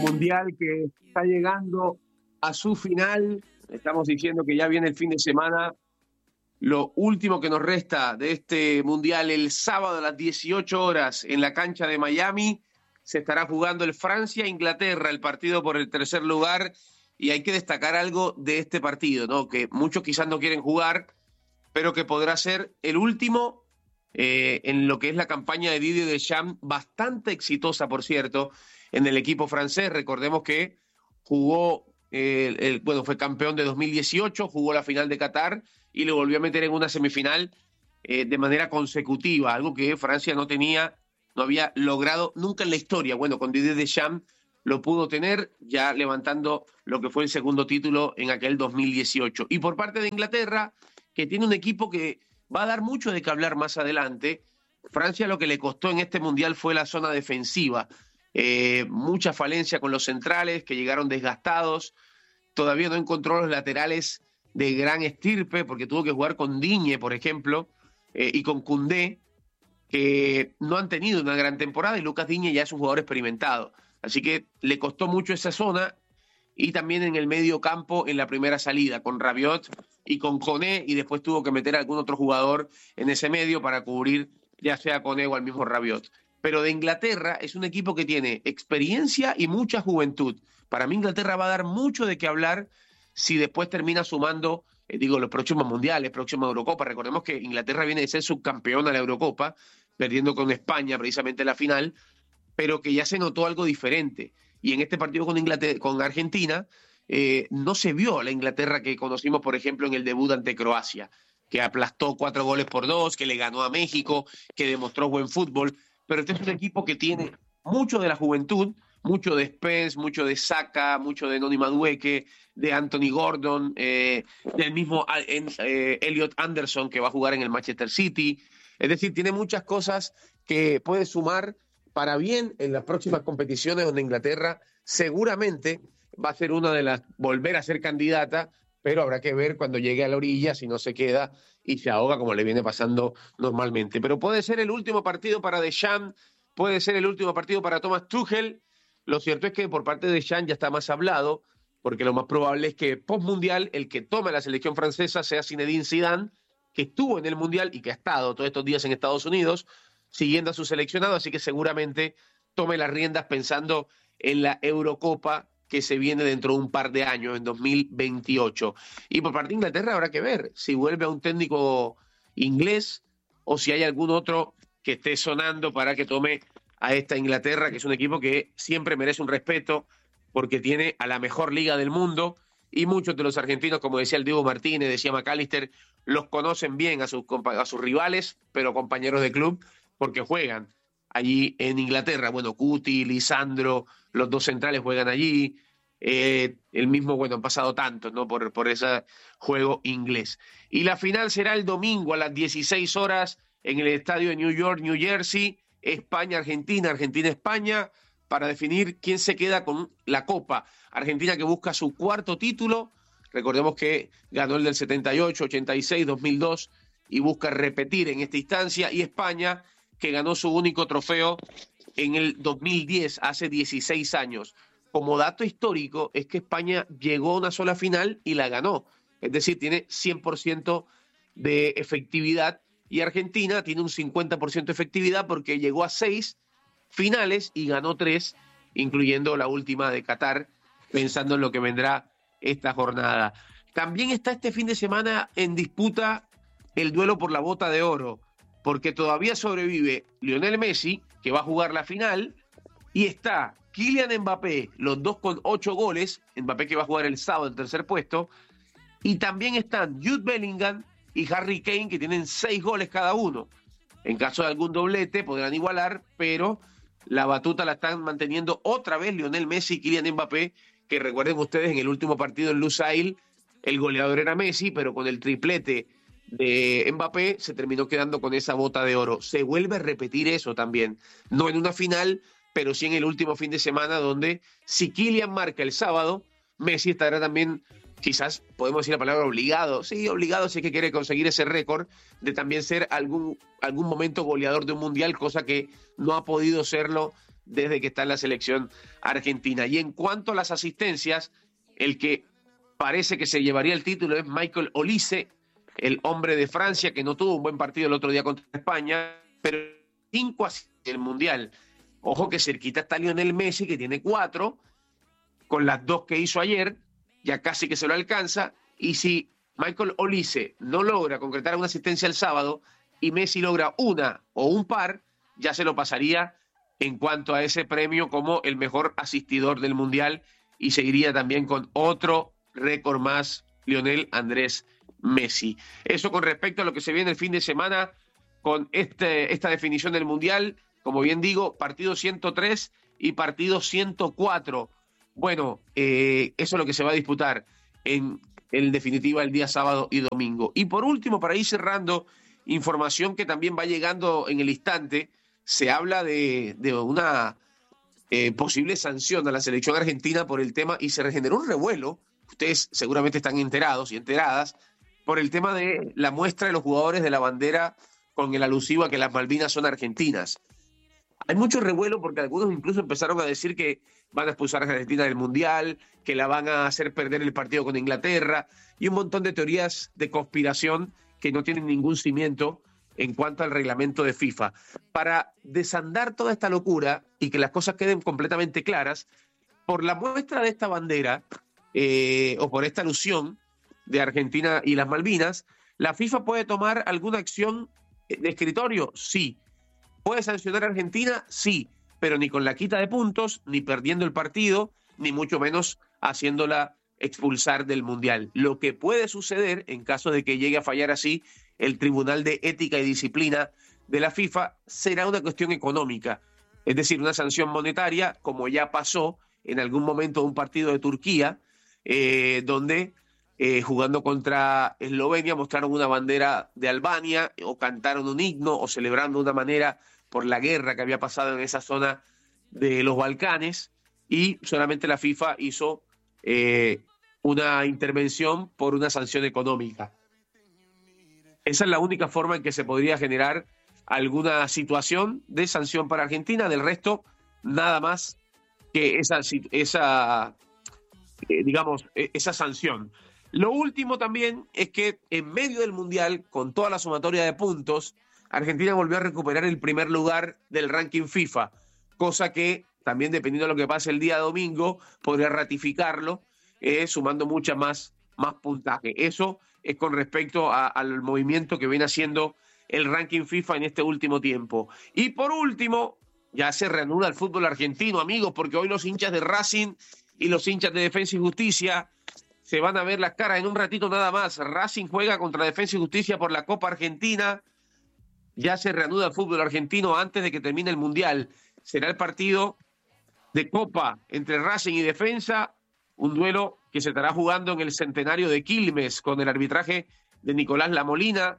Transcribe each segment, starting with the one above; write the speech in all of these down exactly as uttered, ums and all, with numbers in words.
mundial que está llegando a su final. Estamos diciendo que ya viene el fin de semana. Lo último que nos resta de este mundial, el sábado a las dieciocho horas en la cancha de Miami, se estará jugando el Francia-Inglaterra, el partido por el tercer lugar. Y hay que destacar algo de este partido, ¿no? Que muchos quizás no quieren jugar, pero que podrá ser el último eh, en lo que es la campaña de Didier Deschamps, bastante exitosa, por cierto, en el equipo francés. Recordemos que jugó, eh, el, el, bueno, fue campeón de dos mil dieciocho, jugó la final de Qatar y lo volvió a meter en una semifinal eh, de manera consecutiva, algo que Francia no tenía, no había logrado nunca en la historia. Bueno, con Didier Deschamps lo pudo tener, ya levantando lo que fue el segundo título en aquel dos mil dieciocho. Y por parte de Inglaterra, que tiene un equipo que va a dar mucho de qué hablar más adelante, Francia lo que le costó en este mundial fue la zona defensiva. Eh, mucha falencia con los centrales que llegaron desgastados, todavía no encontró los laterales de gran estirpe, porque tuvo que jugar con Digne, por ejemplo, eh, y con Koundé, que no han tenido una gran temporada, y Lucas Digne ya es un jugador experimentado. Así que le costó mucho esa zona, y también en el medio campo en la primera salida, con Rabiot y con Koné, y después tuvo que meter a algún otro jugador en ese medio para cubrir ya sea a Koné o al mismo Rabiot. Pero de Inglaterra es un equipo que tiene experiencia y mucha juventud. Para mí Inglaterra va a dar mucho de qué hablar si después termina sumando, eh, digo, los próximos mundiales, próxima Eurocopa. Recordemos que Inglaterra viene de ser subcampeona de la Eurocopa, perdiendo con España precisamente la final, pero que ya se notó algo diferente. Y en este partido con, Inglaterra, con Argentina eh, no se vio la Inglaterra que conocimos, por ejemplo, en el debut ante Croacia, que aplastó cuatro goles por dos, que le ganó a México, que demostró buen fútbol. Pero este es un equipo que tiene mucho de la juventud, mucho de Spence, mucho de Saka, mucho de Noni Madueke, de Anthony Gordon, eh, del mismo eh, Elliot Anderson, que va a jugar en el Manchester City. Es decir, tiene muchas cosas que puede sumar para bien en las próximas competiciones, donde Inglaterra seguramente va a ser una de las, volver a ser candidata, pero habrá que ver cuando llegue a la orilla si no se queda y se ahoga como le viene pasando normalmente. Pero puede ser el último partido para Deschamps, puede ser el último partido para Thomas Tuchel. Lo cierto es que por parte de Deschamps ya está más hablado, porque lo más probable es que post-mundial el que tome la selección francesa sea Zinedine Zidane, que estuvo en el mundial y que ha estado todos estos días en Estados Unidos siguiendo a su seleccionado, así que seguramente tome las riendas pensando en la Eurocopa que se viene dentro de un par de años, en dos mil veintiocho. Y por parte de Inglaterra habrá que ver si vuelve a un técnico inglés o si hay algún otro que esté sonando para que tome a esta Inglaterra, que es un equipo que siempre merece un respeto porque tiene a la mejor liga del mundo, y muchos de los argentinos, como decía el Diego Martínez, decía McAllister, los conocen bien a sus, a sus rivales, pero compañeros de club, porque juegan allí en Inglaterra. Bueno, Cuti, Lisandro, los dos centrales juegan allí, eh, el mismo, bueno, han pasado tantos, ¿no? Por, por ese juego inglés. Y la final será el domingo a las dieciséis horas en el estadio de New York, New Jersey, España-Argentina, Argentina-España, para definir quién se queda con la Copa. Argentina, que busca su cuarto título, recordemos que ganó el del setenta y ocho, ochenta y seis, dos mil dos, y busca repetir en esta instancia, y España, que ganó su único trofeo en el dos mil diez, hace dieciséis años. Como dato histórico, es que España llegó a una sola final y la ganó. Es decir, tiene cien por ciento de efectividad, y Argentina tiene un cincuenta por ciento de efectividad porque llegó a seis finales y ganó tres, incluyendo la última de Qatar, pensando en lo que vendrá esta jornada. También está este fin de semana en disputa el duelo por la Bota de Oro, porque todavía sobrevive Lionel Messi, que va a jugar la final, y está Kylian Mbappé, los dos con ocho goles, Mbappé que va a jugar el sábado en tercer puesto, y también están Jude Bellingham y Harry Kane, que tienen seis goles cada uno. En caso de algún doblete podrán igualar, pero la batuta la están manteniendo otra vez Lionel Messi y Kylian Mbappé, que recuerden ustedes, en el último partido en Lusail, el goleador era Messi, pero con el triplete de Mbappé se terminó quedando con esa Bota de Oro. Se vuelve a repetir eso también, no en una final, pero sí en el último fin de semana, donde si Kylian marca el sábado, Messi estará también, quizás podemos decir la palabra obligado, sí, obligado si es que quiere conseguir ese récord de también ser algún, algún momento goleador de un mundial, cosa que no ha podido serlo desde que está en la selección argentina. Y en cuanto a las asistencias, el que parece que se llevaría el título es Michael Olise, el hombre de Francia, que no tuvo un buen partido el otro día contra España, pero cinco asistencias en el Mundial. Ojo que cerquita está Lionel Messi, que tiene cuatro, con las dos que hizo ayer, ya casi que se lo alcanza, y si Michael Olise no logra concretar una asistencia el sábado y Messi logra una o un par, ya se lo pasaría en cuanto a ese premio como el mejor asistidor del Mundial y seguiría también con otro récord más Lionel Andrés Messi. Eso con respecto a lo que se viene el fin de semana con este, esta definición del Mundial. Como bien digo, partido ciento tres y partido ciento cuatro. Bueno, eh, eso es lo que se va a disputar en, en definitiva el día sábado y domingo. Y por último, para ir cerrando, información que también va llegando en el instante, se habla de, de una eh, posible sanción a la selección argentina por el tema, y se generó un revuelo, ustedes seguramente están enterados y enteradas, por el tema de la muestra de los jugadores de la bandera con el alusivo a que las Malvinas son argentinas. Hay mucho revuelo porque algunos incluso empezaron a decir que van a expulsar a Argentina del Mundial, que la van a hacer perder el partido con Inglaterra, y un montón de teorías de conspiración que no tienen ningún cimiento en cuanto al reglamento de FIFA. Para desandar toda esta locura y que las cosas queden completamente claras, por la muestra de esta bandera, eh, o por esta alusión de Argentina y las Malvinas, la FIFA puede tomar alguna acción de escritorio, sí. ¿Puede sancionar a Argentina? Sí, pero ni con la quita de puntos, ni perdiendo el partido, ni mucho menos haciéndola expulsar del Mundial. Lo que puede suceder, en caso de que llegue a fallar así, el Tribunal de Ética y Disciplina de la FIFA, será una cuestión económica, es decir, una sanción monetaria, como ya pasó en algún momento de un partido de Turquía, eh, donde eh, jugando contra Eslovenia mostraron una bandera de Albania, o cantaron un himno, o celebrando de una manera por la guerra que había pasado en esa zona de los Balcanes, y solamente la FIFA hizo eh, una intervención por una sanción económica. Esa es la única forma en que se podría generar alguna situación de sanción para Argentina. Del resto, nada más que esa, esa eh, digamos, esa sanción. Lo último también es que en medio del Mundial, con toda la sumatoria de puntos, Argentina volvió a recuperar el primer lugar del ranking FIFA, cosa que también, dependiendo de lo que pase el día domingo, podría ratificarlo, eh, sumando mucha más, más puntaje. Eso es con respecto a, al movimiento que viene haciendo el ranking FIFA en este último tiempo. Y por último, ya se reanuda el fútbol argentino, amigos, porque hoy los hinchas de Racing y los hinchas de Defensa y Justicia se van a ver las caras en un ratito nada más. Racing juega contra Defensa y Justicia por la Copa Argentina. Ya se reanuda el fútbol argentino antes de que termine el Mundial. Será el partido de Copa entre Racing y Defensa, un duelo que se estará jugando en el centenario de Quilmes con el arbitraje de Nicolás Lamolina.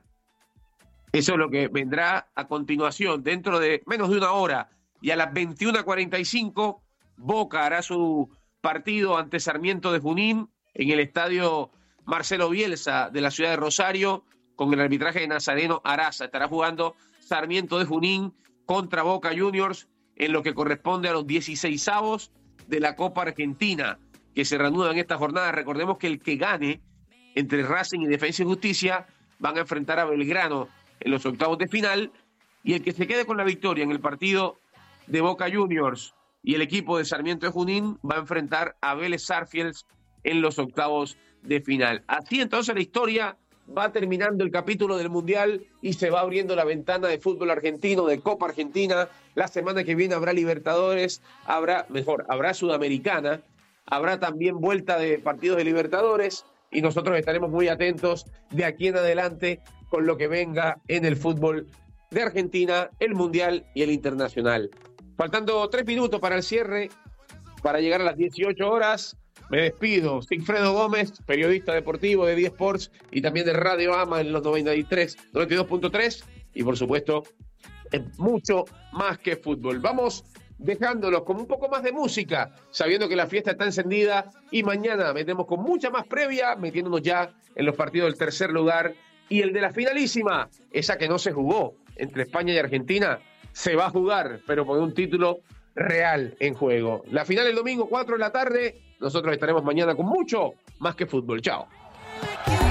Eso es lo que vendrá a continuación, dentro de menos de una hora. Y a las veintiuna cuarenta y cinco, Boca hará su partido ante Sarmiento de Junín en el estadio Marcelo Bielsa de la ciudad de Rosario, con el arbitraje de Nazareno Araza. Estará jugando Sarmiento de Junín contra Boca Juniors en lo que corresponde a los dieciseisavos de la Copa Argentina, que se reanuda en esta jornada. Recordemos que el que gane entre Racing y Defensa y Justicia van a enfrentar a Belgrano en los octavos de final, y el que se quede con la victoria en el partido de Boca Juniors y el equipo de Sarmiento de Junín va a enfrentar a Vélez Sarsfield en los octavos de final. Así entonces la historia va terminando el capítulo del Mundial y se va abriendo la ventana de fútbol argentino, de Copa Argentina. La semana que viene habrá Libertadores, habrá, mejor, habrá Sudamericana, habrá también vuelta de partidos de Libertadores, y nosotros estaremos muy atentos de aquí en adelante con lo que venga en el fútbol de Argentina, el Mundial y el Internacional. Faltando tres minutos para el cierre, para llegar a las dieciocho horas, me despido. Sigfredo Gómez, periodista deportivo de diez Sports y también de Radio Ama en los noventa y tres, noventa y dos punto tres, y por supuesto, es mucho más que fútbol. Vamos dejándolos con un poco más de música, sabiendo que la fiesta está encendida, y mañana metemos con mucha más previa, metiéndonos ya en los partidos del tercer lugar y el de la finalísima, esa que no se jugó entre España y Argentina, se va a jugar, pero por un título real en juego. La final el domingo, cuatro de la tarde. Nosotros estaremos mañana con mucho más que fútbol. Chao.